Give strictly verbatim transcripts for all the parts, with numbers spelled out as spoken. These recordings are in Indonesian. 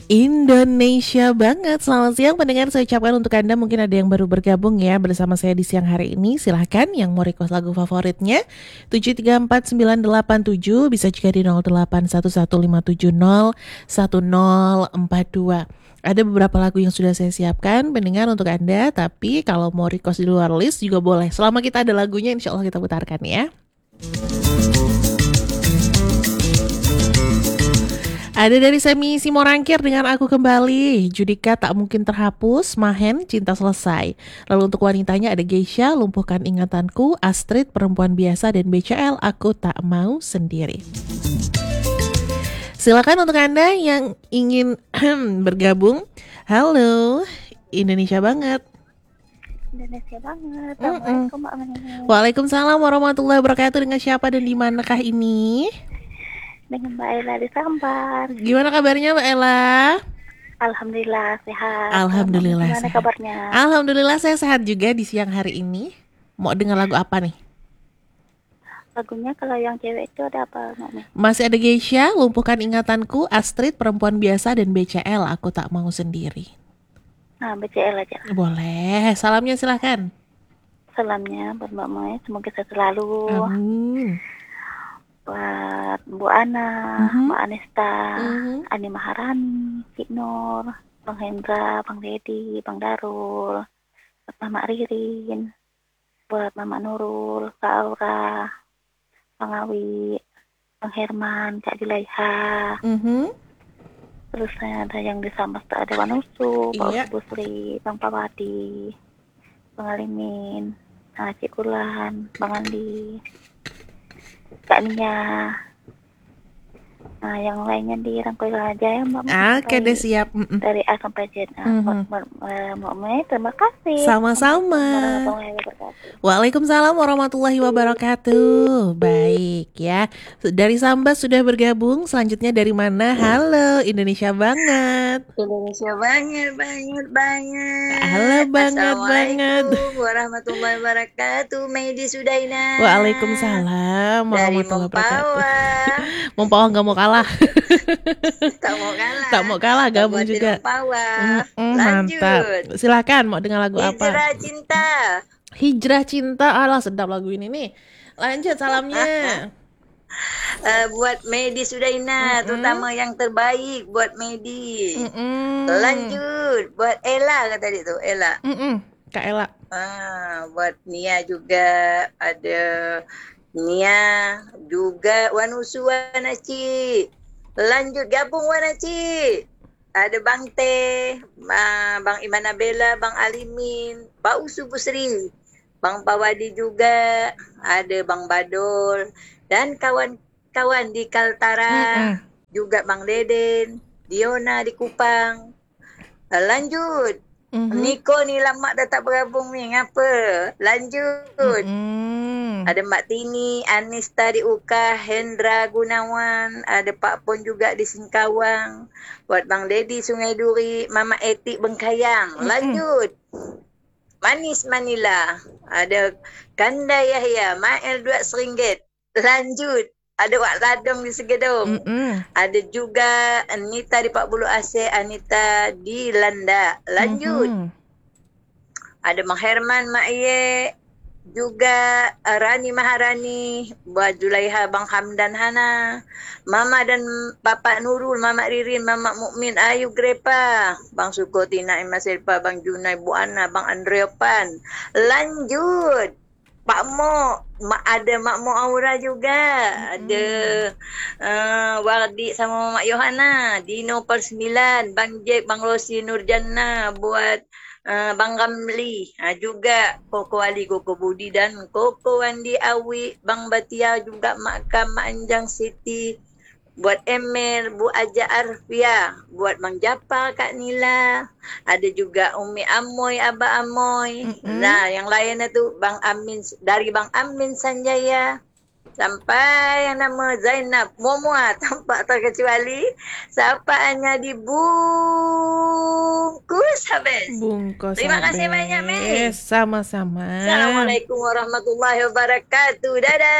Indonesia banget. Selamat siang pendengar, saya ucapkan untuk Anda mungkin ada yang baru bergabung ya bersama saya di siang hari ini. Silahkan yang mau request lagu favoritnya tujuh tiga empat sembilan delapan tujuh, bisa juga di nol delapan satu satu lima tujuh nol satu nol empat dua. Ada beberapa lagu yang sudah saya siapkan pendengar untuk Anda, tapi kalau mau request di luar list juga boleh. Selama kita ada lagunya, insya Allah kita putarkan ya. Ada dari Semi Simorangkir dengan Aku Kembali, Judika Tak Mungkin Terhapus, Mahen Cinta Selesai. Lalu untuk wanitanya ada Geisha, Lumpuhkan Ingatanku, Astrid Perempuan Biasa, dan B C L Aku Tak Mau Sendiri. Silakan untuk Anda yang ingin bergabung. Halo, Indonesia banget. Indonesia banget. Assalamualaikum Mbak Mani. Waalaikumsalam warahmatullahi wabarakatuh. Dengan siapa dan di manakah ini? Dengan Mbak Ella di Sampar. Gimana kabarnya Mbak Ella? Alhamdulillah sehat. Alhamdulillah Gimana sehat. kabarnya? Alhamdulillah saya sehat juga di siang hari ini. Mau dengar lagu apa nih? Lagunya kalau yang cewek itu ada apa Mbak? Masih ada Geisha, Lumpuhkan Ingatanku, Astrid Perempuan Biasa, dan B C L Aku Tak Mau Sendiri. Nah, B C L aja. Boleh. Salamnya silahkan. Salamnya buat Mbak Mai, semoga sehat selalu. Amin. Buat Bu Ana, Mhm. Mbak Anesta, Mhm. Ani Maharani, Cik Nur, Bang Hendra, Bang Dedi, Bang Darul, buat Mama Ririn, buat Mama Nurul, Kak Aura, Bang Awi, Bang Herman, Kak Dilaiha. Mhm. Terus ada yang di Sambas ada Wanusu, Pak Iya. Busri, Bang Pawadi, Bang Alimin, nah, Cik Kulan, Bang Andi, Kak Nia. Nah, yang lainnya dirangkul aja ya Mbak. Oke deh, siap. Mm-mm. Dari A sampai Z. Nah, Mhm. Mbak Mbak Mai, terima kasih. Sama-sama. Warahmatullahi wabarakatuh. Waalaikumsalam warahmatullahi wabarakatuh. Baik ya. Dari Sambas sudah bergabung. Selanjutnya dari mana? Halo, Indonesia banget. Indonesia banget, banget, banget. Halo banget, banget. Assalamualaikum warahmatullahi wabarakatuh. Medi Sudaina. Waalaikumsalam Dari warahmatullahi wabarakatuh. Mompawa. Mompawa nggak mau kalah. Tak mau kalah. Tak mau kalah, gabung Buatin juga. Mompawa. Mm-mm, Lanjut. mantap. Silakan mau dengar lagu apa? Hijrah cinta. Hijrah Cinta. Alah, sedap lagu ini nih. Lanjut salamnya. Uh, buat Medi Sudaina, Mm-mm. terutama yang terbaik buat Medi. Mm-mm. Lanjut buat Ella kan tadi tu, Ella. Mm-mm. Kak Ella. Ah, buat Nia juga ada Nia juga Wanusu Wanaci. Lanjut gabung Wanaci. Ada Bang Teh, ah, Bang Iman Abela, Bang Alimin, Pak Usu Busri, Bang Pawadi juga, ada Bang Badol dan kawan-kawan di Kaltara, Mm-mm. juga Bang Deden, Diona di Kupang. Ah, lanjut. Mhm. Niko ni lama dah tak bergabung ni. Ngapa? Lanjut. Mm-mm. Ada Mak Tini, Anista di Uka, Hendra Gunawan. Ada Pak Pon juga di Singkawang. Buat Bang Dedi Sungai Duri. Mama Etik Bengkayang. Mm-mm. Lanjut. Manis Manila. Ada Kanda Yahya. Mael dua seringgit. Lanjut. Ada Wak Ladong di Segedong. Mm-mm. Ada juga Anita di Pak Bulu Aceh, Anita di Landa. Lanjut. Mhm. Ada Mak Herman, Mak Ye, juga uh, Rani Maharani, buat Julaiha, Bang Hamdan Hana, Mama dan Bapak Nurul, Mama Ririn, Mama Mukmin, Ayu Grepa, Bang Sukoti, Naimah Selpa, Bang Junai, Bu Ana, Bang Andreopan. Lanjut. Pak Mo, Ma, ada Mak Mo Aura juga. Mm-mm. Ada uh, Wardi sama Mak Yohana, Dino per sembilan, Bang Jack, Bang Rosi Nurjana, buat uh, Bang Ramli, ha, juga Koko Ali, Koko Budi dan Koko Wandi Awi, Bang Batia juga, Mak Kam, Mak Anjang Siti, buat Emir, Bu Aja Arfia, buat Bang Japar, Kak Nila, ada juga Umi Amoy, Abah Amoy. Mm-mm. Nah, yang lainnya tuh Bang Amin, dari Bang Amin Sanjaya sampai yang nama Zainab Momua, tanpa terkecuali sapaannya dibungkus habis. Bungkus Terima kasih banyak, Mei. habis. Sama-sama. Assalamualaikum warahmatullahi wabarakatuh. Dadah.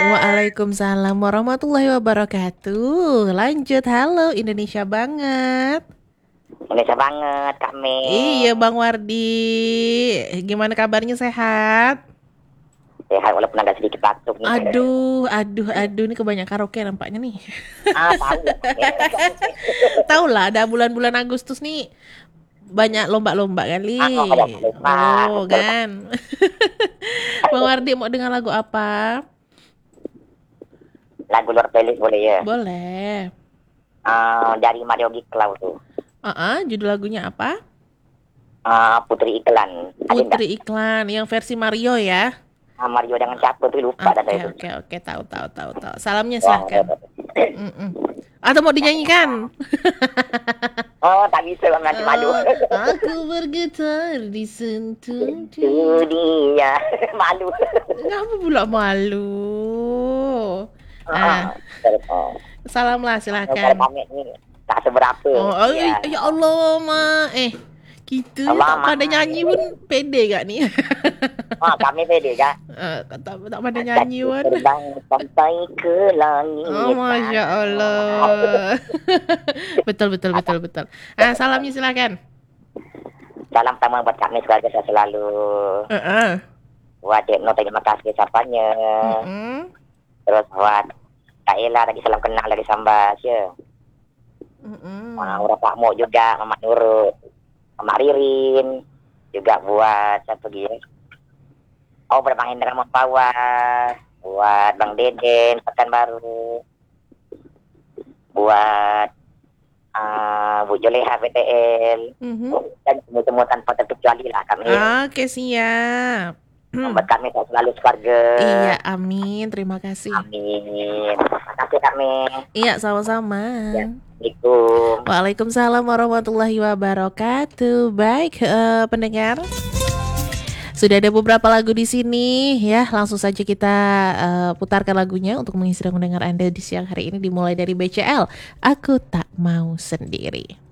Waalaikumsalam warahmatullahi wabarakatuh. Lanjut, halo Indonesia banget. Indonesia banget Kak Mei. Iya Bang Wardi, gimana kabarnya, sehat? Sehat walaupun agak sedikit batuk nih. Aduh, aduh, aduh, ini kebanyakan karaoke nampaknya nih. Ah, tahu ya. Tahu lah, ada bulan-bulan Agustus nih banyak lomba-lomba kali. Ah, oh, ada lomba. Oh, kan. Bang Wardi mau dengar lagu apa? Lagu luar playlist boleh ya? Boleh. Ah, dari Mario Giklau tuh. Ah, judul lagunya apa? Ah, Putri Iklan. Ada nggak? Putri Iklan yang versi Mario ya. Ah, Mario dengan siapa tuh lupa dah Oke, saya tuh. oke, oke, tahu, tahu, tahu, tahu. Salamnya Wah, silahkan. Mm-mm. Atau mau dinyanyikan? Oh, tak bisa Bang, nanti malu. Oh, aku bergetar disentuh Itu dia. Malu. Ngapa pula malu? Ah, Oh. salam lah, Kalau silakan. kami ni tak seberapa. Oh, oh, Ya. ya Allah, Ma. Eh, kita Allah, tak pandai Ma. nyanyi pun pede gak nih? Ah, kami pede kan? Ah, tak, tak pandai nyanyi pun. Terbang sampai ke langit. Oh, Masya Allah. Betul, betul, betul, betul. Ah, salamnya silakan. Salam pertama buat kami keluarga saya selalu. Heeh. Buat Cik Nur, terima kasih sapanya. Mm-mm. Terus buat Kak Ella lagi salam kenal lagi sambas ya. Mm-mm. Uh, Ura Pak Mo juga, Mama Nurul, Mama Ririn, juga buat siapa lagi ya? Oh, buat Bang Hendra Mempawas, buat Bang Deden Pekanbaru, buat uh, Bu Joleha P T L, Mhm. dan semua-semua tanpa terkecuali lah kami. Oke, siap. Buat kami selalu keluarga. Iya, amin. Terima kasih. Amin. Terima kasih kami. Iya, sama-sama. Ya. Assalamualaikum. Waalaikumsalam warahmatullahi wabarakatuh. Baik, eh, pendengar. Sudah ada beberapa lagu di sini ya. Langsung saja kita eh, putarkan lagunya untuk mengisi ruang dengar Anda di siang hari ini, dimulai dari B C L. Aku Tak Mau Sendiri.